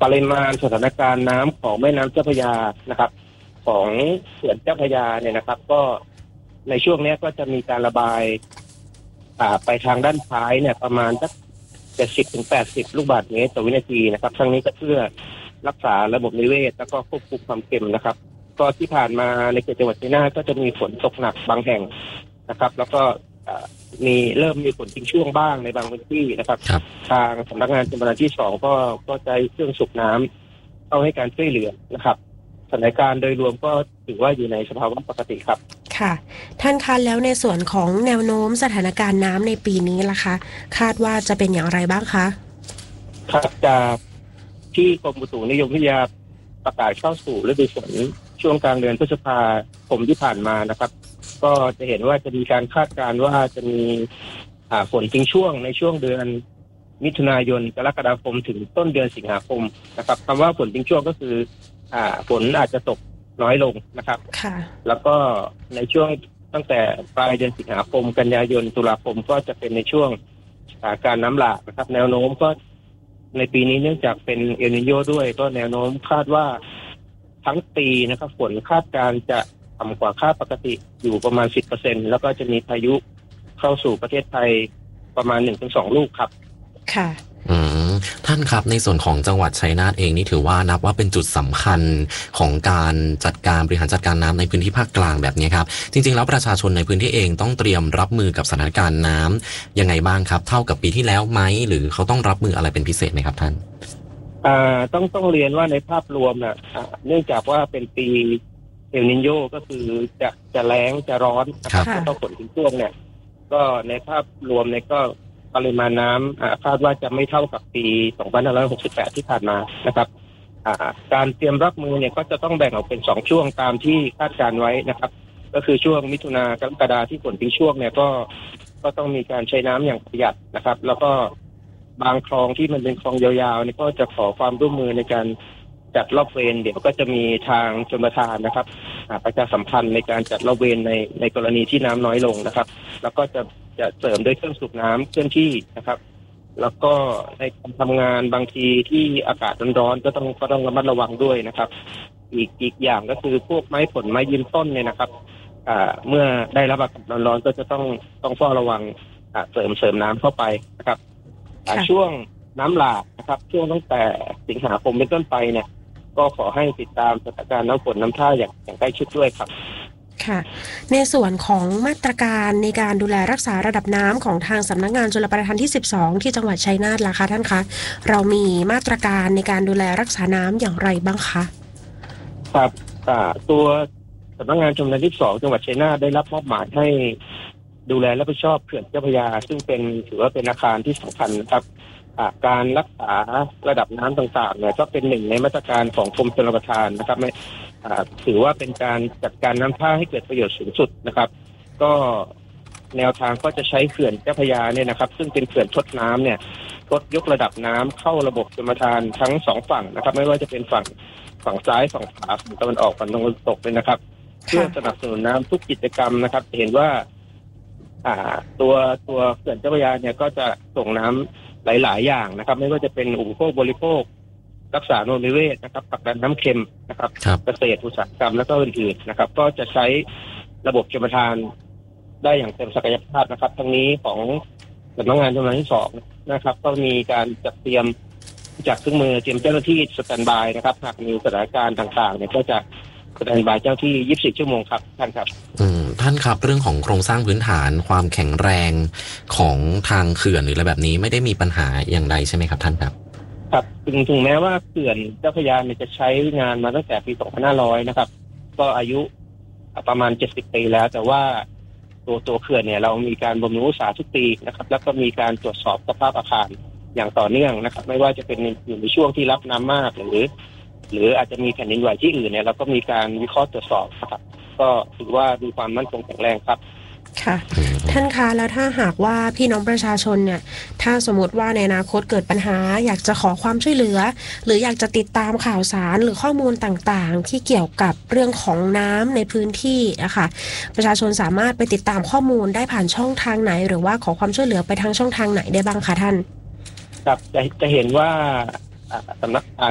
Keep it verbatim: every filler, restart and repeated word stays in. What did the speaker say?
ปริมาณสถานการณ์น้ำของแม่น้ำเจ้าพระยานะครับของเขื่อนเจ้าพระยาเนี่ยนะครับก็ในช่วงนี้ก็จะมีการระบายไปทางด้านท้ายเนี่ยประมาณสักเจ็ดสิบถึงแปดสิบลูกบาศก์เมตรต่อวินาทีนะครับทั้งนี้ก็เพื่อรักษาระบบนิเวศแล้วก็ควบคุมความเค็มนะครับก็ที่ผ่านมาในเขตจังหวัดชัยนาทก็จะมีฝนตกหนักบางแห่งนะครับแล้วก็มีเริ่มมีฝนทิ้งช่วงบ้างในบางพื้นที่นะครับทางสำนักงานชลประทานที่สองก็ก็ใช้เครื่องสูบน้ำเข้าให้การช่วยเหลือนะครับสถานการณ์โดยรวมก็ถือว่าอยู่ในสภาวะปกติครับค่ะท่านคะแล้วในส่วนของแนวโน้มสถานการณ์น้ำในปีนี้ล่ะคะคาดว่าจะเป็นอย่างไรบ้างคะครับจากที่กรมอุตุนิยมวิทยาประกาศเข้าสู่ฤดูฝนช่วงกลางเดือนพฤษภาคมที่ผ่านมานะครับก็จะเห็นว่าจะมีการคาดการณ์ว่าจะมีฝนทิ้งช่วงในช่วงเดือนมิถุนายนกรกฎาคมถึงต้นเดือนสิงหาคมนะครับคำว่าฝนทิ้งช่วงก็คือฝนอาจจะตกน้อยลงนะครับแล้วก็ในช่วงตั้งแต่ปลายเดือนสิงหาคมกันยายนตุลาคมก็จะเป็นในช่วงการน้ำหลากนะครับแนวโน้มก็ในปีนี้เนื่องจากเป็นเอลนิโญด้วยก็แนวโน้มคาดว่าทั้งปีนะครับฝนคาดการจะต่ำกว่าค่าปกติอยู่ประมาณ สิบเปอร์เซ็นต์ แล้วก็จะมีพายุเข้าสู่ประเทศไทยประมาณ หนึ่งถึงสอง ลูกครับค่ะอืมท่านครับในส่วนของจังหวัดชัยนาทเองนี่ถือว่านับว่าเป็นจุดสำคัญของการจัดการบริหารจัดการน้ำในพื้นที่ภาคกลางแบบนี้ครับจริงๆแล้วประชาชนในพื้นที่เองต้องเตรียมรับมือกับสถานการณ์น้ำยังไงบ้างครับเท่ากับปีที่แล้วไหมหรือเขาต้องรับมืออะไรเป็นพิเศษไหมครับท่านอ่าต้องต้องเรียนว่าในภาพรวมน่ะเนื่องจากว่าเป็นปีเอลนิโญก็คือจะจะแล้งจะร้อนนะครับแล้วก็ฝนทิ้งช่วงเนี่ยก็ในภาพรวมเนี่ยก็ปริมาณน้ำคาดว่าจะไม่เท่ากับปีสองพันห้าร้อยหกสิบแปดที่ผ่านมานะครับการเตรียมรับมือเนี่ยก็จะต้องแบ่งออกเป็นสองช่วงตามที่คาดการไว้นะครับก็คือช่วงมิถุนากรกฎาที่ฝนทิ้งช่วงเนี่ยก็ก็ต้องมีการใช้น้ำอย่างประหยัดนะครับแล้วก็บางคลองที่มันเป็นคลองยาวๆเนี่ยก็จะขอความร่วมมือในการจัดรอบเวรเดี๋ยวก็จะมีทางชลประทานนะครับประชาสัมพันธ์ในการจัดรอบเวรในในกรณีที่น้ำน้อยลงนะครับแล้วก็จะจะเสริมด้วยเครื่องสูบน้ำเคลื่อนที่นะครับแล้วก็ในการทำงานบางทีที่อากาศร้อนๆก็ต้องก็ต้องระมัดระวังด้วยนะครับอีกอีกอย่างก็คือพวกไม้ผลไม้ยืนต้นเนี่ยนะครับเมื่อได้รับอากาศร้อนๆก็จะต้องต้องเฝ้าระวังเสริมเสริมน้ำเข้าไปนะครับช่วงน้ำหลากนะครับช่วงตั้งแต่สิงหาคมเป็นต้นไปเนี่ยก็ขอให้ติดตามสถานการณ์น้ำฝนน้ำท่าอย่างอย่างใกล้ชิดด้วยครับค่ะในส่วนของมาตรการในการดูแลรักษาระดับน้ำของทางสำนักงานชลประทานที่สิบสองที่จังหวัดชัยนาทล่ะคะท่านคะเรามีมาตรการในการดูแลรักษาน้ำอย่างไรบ้างคะครับตัวสำนักงานชลประทานที่สองจังหวัดชัยนาทได้รับมอบหมายให้ดูแลรับผิดชอบเขื่อนเจ้าพระยาซึ่งเป็นถือว่าเป็นอาคารที่สำคัญครับการรักษาระดับน้ำต่างๆเนี่ยก็เป็นหนึ่งในมาตรการของกรมชลประทานนะครับไม่ถือว่าเป็นการจัดการน้ำท่าให้เกิดประโยชน์สูงสุดนะครับก็แนวทางก็จะใช้เขื่อนเจ้าพระยาเนี่ยนะครับซึ่งเป็นเขื่อนทดน้ำเนี่ยลดยกระดับน้ำเข้าระบบชลประทานทั้งสองฝั่งนะครับไม่ว่าจะเป็นฝั่งฝั่งซ้ายฝั่งขวาฝั่งตะวันออกฝั่งตะวันตกเลยนะครับเพื่อสนับสนุนน้ำทุกกิจกรรมนะครับเห็นว่าอ่าตัวตัวเขื่อนเจ้าพระยาเนี่ยก็จะส่งน้ำหลายๆอย่างนะครับไม่ว่าจะเป็นอุปโภคบริโภครักษาโนนิเวศนะครับผลักดันน้ำเค็มนะครับเกษตรอุตสาหกรรมแล้วก็อื่นๆนะครับก็จะใช้ระบบชลประทานได้อย่างเต็มศักยภาพนะครับทั้งนี้ของสำนักงานชลประทานที่สองนะครับก็มีการจัดเตรียมจัดเครื่องมือเตรียมเจ้าหน้าที่สแตนด์บายนะครับหากมีสถานการณ์ต่างๆเนี่ยก็จะสแตนด์บายเจ้าที่ยี่สิบสี่ชั่วโมงครับท่านครับอืมท่านครับเรื่องของโครงสร้างพื้นฐานความแข็งแรงของทางเขื่อนหรืออะไรแบบนี้ไม่ได้มีปัญหาอย่างใดใช่ไหมครับท่านครับครับถึงถึงแม้ว่าเขื่อนเจ้าพระยาเนี่ยจะใช้งานมาตั้งแต่ปีสองพันห้าร้อยนะครับก็อายุประมาณเจ็ดสิบปีแล้วแต่ว่าตัวตัวเขื่อนเนี่ยเรามีการบำรุงรักษาทุกปีนะครับแล้วก็มีการตรวจสอบสภาพอาคารอย่างต่อเนื่องนะครับไม่ว่าจะเป็นอยู่ในช่วงที่รับน้ำมากหรือหรืออาจจะมีแผ่นดินไหวที่อื่นเนี่ยเราก็มีการวิเคราะห์ตรวจสอบนะครับก็ถือว่ามีความมั่นคงแข็งแรงครับค่ะท่านคะแล้วถ้าหากว่าพี่น้องประชาชนเนี่ยถ้าสมมติว่าในอนาคตเกิดปัญหาอยากจะขอความช่วยเหลือหรืออยากจะติดตามข่าวสารหรือข้อมูลต่างๆที่เกี่ยวกับเรื่องของน้ำในพื้นที่นะคะประชาชนสามารถไปติดตามข้อมูลได้ผ่านช่องทางไหนหรือว่าขอความช่วยเหลือไปทางช่องทางไหนได้บ้างคะท่านครับจะจะเห็นว่าสำนัก